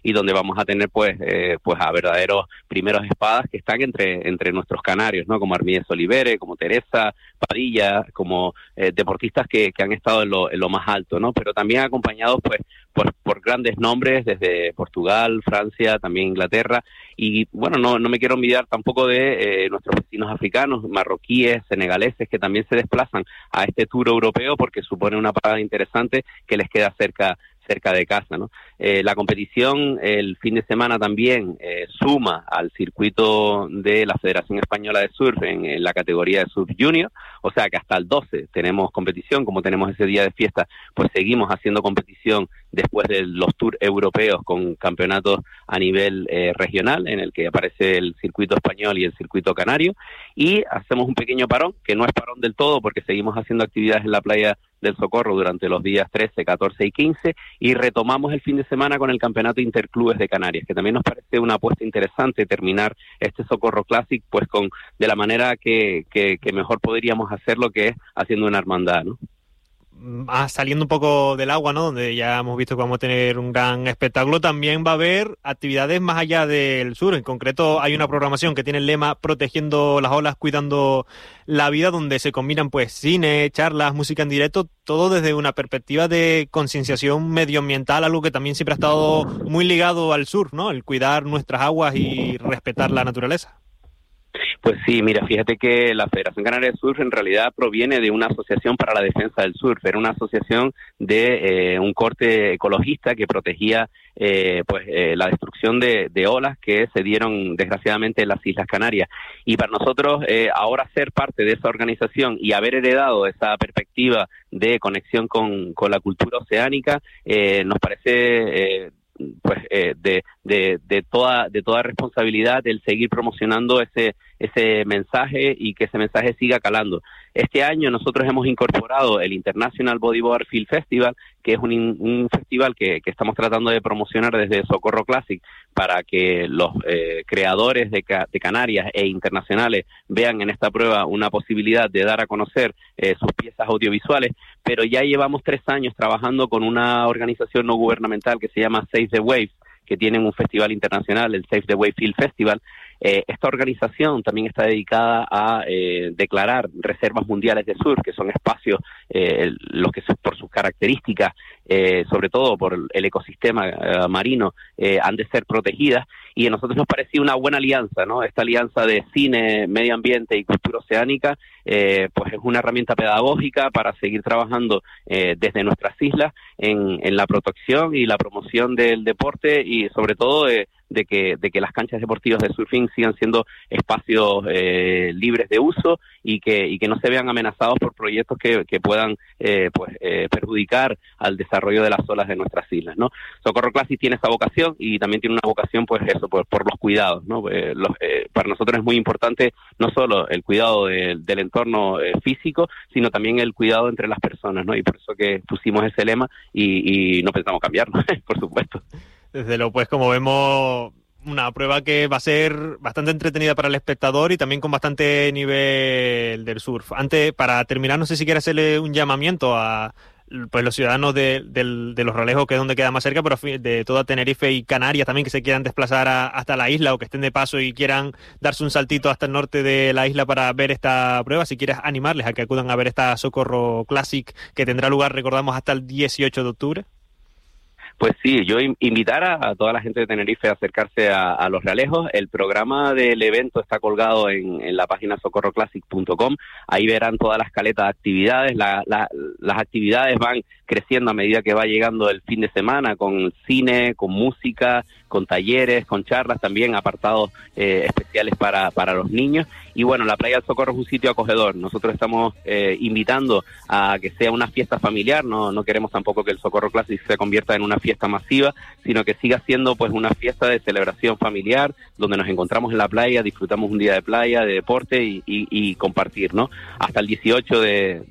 y donde vamos a tener pues a verdaderos primeros espadas que están entre nuestros canarios, ¿no? Como Armídez Olivere, como Teresa Padilla, como deportistas que han estado en lo más alto, ¿no? Pero también acompañados pues por grandes nombres desde Portugal, Francia, también Inglaterra, y bueno, no me quiero olvidar tampoco de nuestros vecinos africanos, marroquíes, senegaleses, que también se desplazan a este tour europeo porque supone una parada interesante que les queda cerca de casa, ¿no? La competición el fin de semana también suma al circuito de la Federación Española de Surf en la categoría de Surf Junior, o sea que hasta el 12 tenemos competición, como tenemos ese día de fiesta, pues seguimos haciendo competición después de los tours europeos con campeonatos a nivel regional, en el que aparece el circuito español y el circuito canario, y hacemos un pequeño parón, que no es parón del todo porque seguimos haciendo actividades en la playa del Socorro durante los días 13, 14 y 15, y retomamos el fin de semana con el Campeonato Interclubes de Canarias, que también nos parece una apuesta interesante terminar este Socorro Classic pues de la manera que mejor podríamos hacerlo, que es haciendo una hermandad, ¿no? Saliendo un poco del agua, ¿no? Donde ya hemos visto que vamos a tener un gran espectáculo, también va a haber actividades más allá del sur. En concreto, hay una programación que tiene el lema Protegiendo las olas, cuidando la vida, donde se combinan pues cine, charlas, música en directo, todo desde una perspectiva de concienciación medioambiental, algo que también siempre ha estado muy ligado al sur, ¿no? El cuidar nuestras aguas y respetar la naturaleza. Pues sí, mira, fíjate que la Federación Canaria de Surf en realidad proviene de una asociación para la defensa del surf, era una asociación de un corte ecologista que protegía la destrucción de olas que se dieron desgraciadamente en las Islas Canarias, y para nosotros ahora ser parte de esa organización y haber heredado esa perspectiva de conexión con la cultura oceánica nos parece de toda responsabilidad el seguir promocionando ese mensaje y que ese mensaje siga calando. Este año nosotros hemos incorporado el International Bodyboard Film Festival, que es un festival que estamos tratando de promocionar desde Socorro Classic para que los creadores de Canarias e internacionales vean en esta prueba una posibilidad de dar a conocer sus piezas audiovisuales, pero ya llevamos 3 años trabajando con una organización no gubernamental que se llama Save the Waves, que tienen un festival internacional, el Save the Wave Film Festival. Esta organización también está dedicada a declarar reservas mundiales de surf, que son espacios los que por sus características, sobre todo por el ecosistema marino, han de ser protegidas, y a nosotros nos parecía una buena alianza, ¿no? Esta alianza de cine, medio ambiente y cultura oceánica, pues es una herramienta pedagógica para seguir trabajando desde nuestras islas en la protección y la promoción del deporte, y sobre todo de que las canchas deportivas de surfing sigan siendo espacios libres de uso y que no se vean amenazados por proyectos que puedan perjudicar al desarrollo de las olas de nuestras islas, ¿no? Socorro Classic tiene esa vocación y también tiene una vocación por los cuidados, ¿no? Para nosotros es muy importante no solo el cuidado del entorno físico, sino también el cuidado entre las personas, ¿no? Y por eso que pusimos ese lema y no pensamos cambiarlo, por supuesto. Desde luego, pues como vemos, una prueba que va a ser bastante entretenida para el espectador y también con bastante nivel del surf. Antes, para terminar, no sé si quieres hacerle un llamamiento a pues los ciudadanos de los Ralejos, que es donde queda más cerca, pero de toda Tenerife y Canarias también, que se quieran desplazar hasta la isla o que estén de paso y quieran darse un saltito hasta el norte de la isla para ver esta prueba. Si quieres animarles a que acudan a ver esta Socorro Classic, que tendrá lugar, recordamos, hasta el 18 de octubre. Pues sí, yo invitar a toda la gente de Tenerife a acercarse a Los Realejos. El programa del evento está colgado en la página socorroclassic.com. Ahí verán todas las caletas de actividades. Las actividades van creciendo a medida que va llegando el fin de semana, con cine, con música, con talleres, con charlas, también apartados especiales para los niños. Y bueno, la Playa del Socorro es un sitio acogedor. Nosotros estamos invitando a que sea una fiesta familiar. No queremos tampoco que el Socorro Classic se convierta en una fiesta masiva, sino que siga siendo pues una fiesta de celebración familiar, donde nos encontramos en la playa, disfrutamos un día de playa, de deporte y compartir, ¿no? Hasta el 18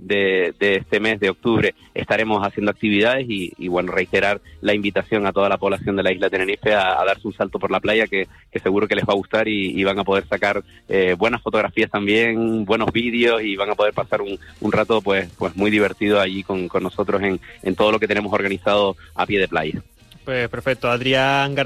de este mes de octubre estaremos haciendo actividades y bueno, reiterar la invitación a toda la población de la isla de Tenerife a darse un salto por la playa, que seguro que les va a gustar y van a poder sacar buenas fotografías también, buenos vídeos, y van a poder pasar un rato pues muy divertido allí con nosotros en todo lo que tenemos organizado a pie de playa. Pues perfecto, Adrián García.